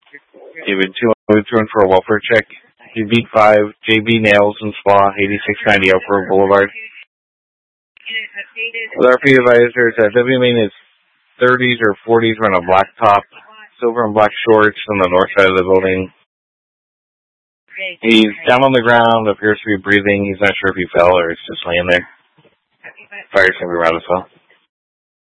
David 202 for a welfare check. He beat 5, JB Nails and Spa, 8690 Upper Boulevard. With our fee advisors, W Main is 30s or 40s wearing a black top, silver and black shorts on the north side of the building. He's down on the ground, appears to be breathing. He's not sure if he fell or is just laying there. Fire's going to be around as well.